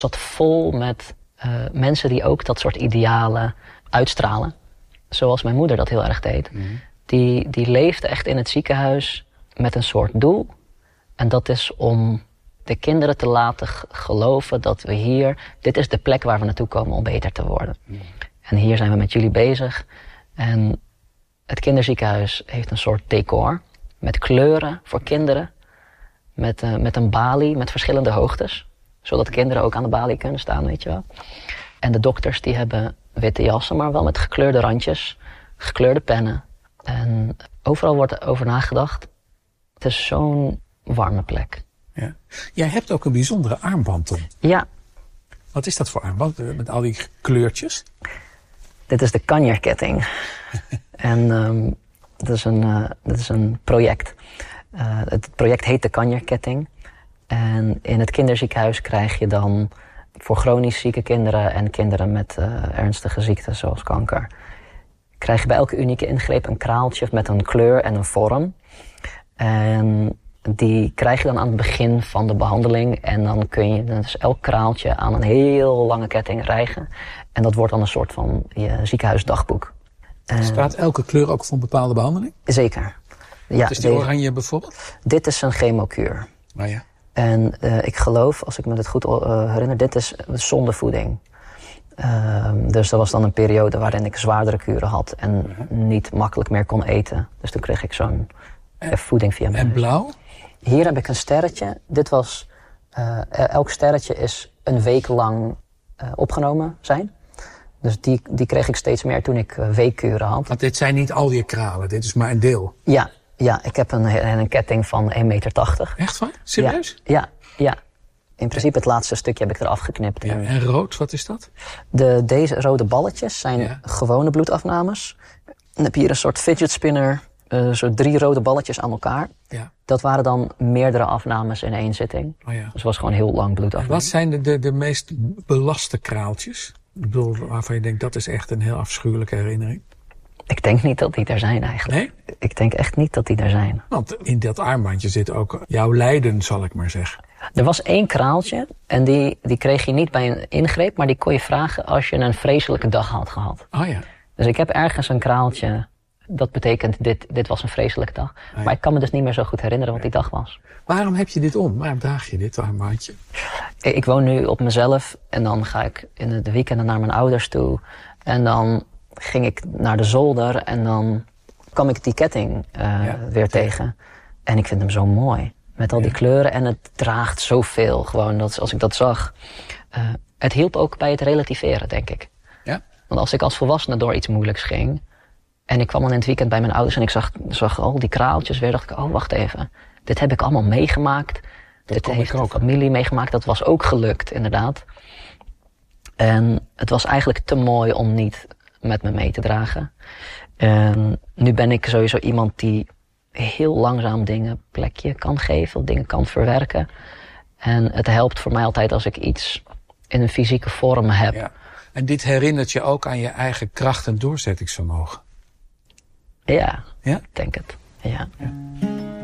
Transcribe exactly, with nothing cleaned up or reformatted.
zat vol met uh, mensen die ook dat soort idealen uitstralen. Zoals mijn moeder dat heel erg deed. Mm-hmm. Die, die leefde echt in het ziekenhuis met een soort doel. En dat is om de kinderen te laten g- geloven dat we hier... Dit is de plek waar we naartoe komen om beter te worden. Mm-hmm. En hier zijn we met jullie bezig. En het kinderziekenhuis heeft een soort decor. Met kleuren voor kinderen. Met, uh, met een balie met verschillende hoogtes. Zodat kinderen ook aan de balie kunnen staan, weet je wel. En de dokters die hebben witte jassen, maar wel met gekleurde randjes. Gekleurde pennen. En overal wordt er over nagedacht. Het is zo'n warme plek. Ja. Jij hebt ook een bijzondere armband om. Ja. Wat is dat voor armband, met al die kleurtjes? Dit is de Kanjerketting. En um, dat, is een, uh, dat is een project. Uh, het project heet de Kanjerketting. En in het kinderziekenhuis krijg je dan voor chronisch zieke kinderen en kinderen met uh, ernstige ziekten zoals kanker, krijg je bij elke unieke ingreep een kraaltje met een kleur en een vorm. En die krijg je dan aan het begin van de behandeling. En dan kun je dus elk kraaltje aan een heel lange ketting rijgen. En dat wordt dan een soort van je ziekenhuisdagboek. Staat elke kleur ook voor een bepaalde behandeling? Zeker. Wat ja, is die deze, oranje bijvoorbeeld? Dit is een chemokuur. Oh ja. En uh, ik geloof, als ik me dit goed uh, herinner, dit is zonder voeding. Uh, dus dat was dan een periode waarin ik zwaardere kuren had en uh-huh. niet makkelijk meer kon eten. Dus toen kreeg ik zo'n uh, voeding via mijn En blauw? Hier heb ik een sterretje. Dit was, uh, elk sterretje is een week lang uh, opgenomen zijn. Dus die, die kreeg ik steeds meer toen ik uh, weekkuren had. Want dit zijn niet al je kralen, dit is maar een deel. Ja, ja, ik heb een, een ketting van één meter tachtig. Echt waar? Serieus? Ja, ja, ja. In principe het laatste stukje heb ik eraf geknipt. Ja, en rood, wat is dat? De, deze rode balletjes zijn ja. gewone bloedafnames. Dan heb je hier een soort fidget spinner, uh, zo drie rode balletjes aan elkaar. Ja. Dat waren dan meerdere afnames in één zitting. Oh ja. Dus het was gewoon heel lang bloedafname. Wat zijn de, de, de meest belaste kraaltjes? Ik bedoel, waarvan je denkt, dat is echt een heel afschuwelijke herinnering. Ik denk niet dat die er zijn eigenlijk. Nee? Ik denk echt niet dat die er zijn. Want in dat armbandje zit ook jouw lijden, zal ik maar zeggen. Er was één kraaltje en die, die kreeg je niet bij een ingreep, maar die kon je vragen als je een vreselijke dag had gehad. Oh ja. Dus ik heb ergens een kraaltje, dat betekent dit, dit was een vreselijke dag. Oh ja. Maar ik kan me dus niet meer zo goed herinneren wat die dag was. Waarom heb je dit om? Waarom draag je dit armbandje? Ik, ik woon nu op mezelf en dan ga ik in de weekenden naar mijn ouders toe. En dan ging ik naar de zolder en dan kwam ik die ketting uh, ja. weer tegen. En ik vind hem zo mooi. Met al die ja. kleuren en het draagt zoveel. Gewoon dat als ik dat zag. Uh, het hielp ook bij het relativeren, denk ik. Ja? Want als ik als volwassene door iets moeilijks ging. En ik kwam dan in het weekend bij mijn ouders en ik zag, zag al die kraaltjes weer. Dacht ik, oh wacht even. Dit heb ik allemaal meegemaakt. Dat Dit heeft de familie meegemaakt. Dat was ook gelukt, inderdaad. En het was eigenlijk te mooi om niet met me mee te dragen. En nu ben ik sowieso iemand die heel langzaam dingen plekje kan geven, dingen kan verwerken. En het helpt voor mij altijd als ik iets in een fysieke vorm heb. Ja. En dit herinnert je ook aan je eigen kracht en doorzettingsvermogen? Ja, ja? ik denk het. Ja. Ja.